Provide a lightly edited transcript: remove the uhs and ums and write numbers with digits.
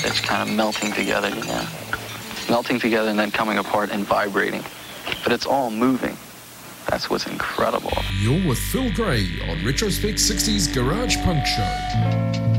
it's kind of melting together, yeah. Melting together and then coming apart and vibrating. But it's all moving. That's what's incredible. You're with Phil Gray on Retrospect 60s Garage Punk Show.